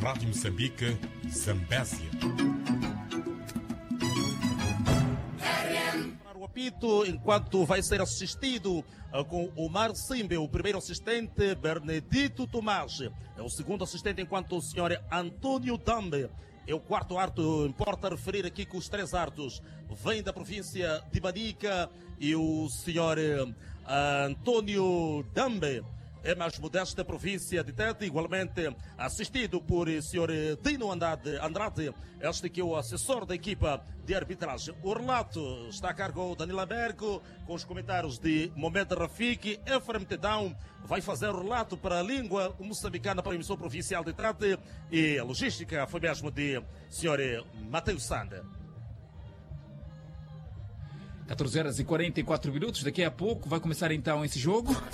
Rádio Moçambique, Zambésia. O apito, enquanto vai ser assistido com Omar Simbe, o primeiro assistente, Benedito Tomás, é o segundo assistente, enquanto o senhor Antônio Dambe é o quarto árbitro. Importa referir aqui que os três árbitros vêm da província de Manica e o senhor Antônio Dambe é mais modesto da província de Tete, igualmente assistido por o senhor Dino Andrade, este que é o assessor da equipa de arbitragem. O relato está a cargo de Danilo Bergo, com os comentários de Mohamed Rafiki. Efrem Tedão vai fazer o relato para a língua moçambicana para a emissão provincial de Tete, e a logística foi mesmo de senhor Mateus Sanda. 14 horas e 44 minutos, daqui a pouco vai começar então esse jogo.